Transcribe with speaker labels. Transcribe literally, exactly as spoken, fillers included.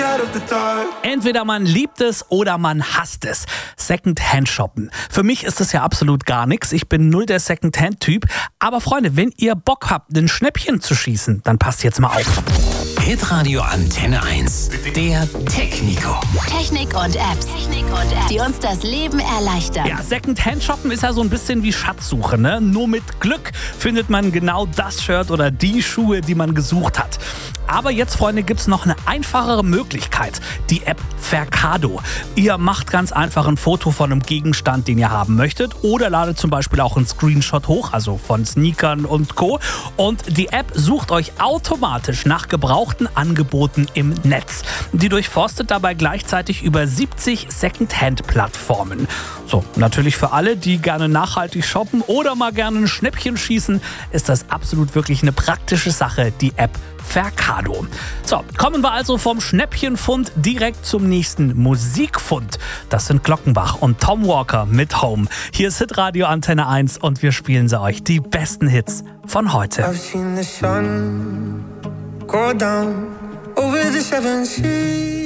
Speaker 1: Entweder man liebt es oder man hasst es. Secondhand shoppen. Für mich ist das ja absolut gar nichts. Ich bin null der Secondhand-Typ. Aber Freunde, wenn ihr Bock habt, ein Schnäppchen zu schießen, dann passt jetzt mal auf.
Speaker 2: Hitradio Antenne eins. Der Technico.
Speaker 3: Technik und Apps, Technik und Apps, die uns das Leben erleichtern.
Speaker 1: Ja, Secondhand shoppen ist ja so ein bisschen wie Schatzsuche, ne? Nur mit Glück findet man genau das Shirt oder die Schuhe, die man gesucht hat. Aber jetzt, Freunde, gibt's noch eine einfachere Möglichkeit. Die App Verkado. Ihr macht ganz einfach ein Foto von einem Gegenstand, den ihr haben möchtet, oder ladet zum Beispiel auch einen Screenshot hoch, also von Sneakern und Co. Und die App sucht euch automatisch nach gebrauchten Angeboten im Netz. Die durchforstet dabei gleichzeitig über siebzig Secondhand-Plattformen. So, natürlich für alle, die gerne nachhaltig shoppen oder mal gerne ein Schnäppchen schießen, ist das absolut wirklich eine praktische Sache, die App Verkado. So, kommen wir also vom Schnäppchenfund direkt zum nächsten Musikfund. Das sind Glockenbach und Tom Walker mit Home. Hier ist Hitradio Antenne eins und wir spielen sie euch, die besten Hits von heute.
Speaker 4: I've seen the sun go down over the seven seas.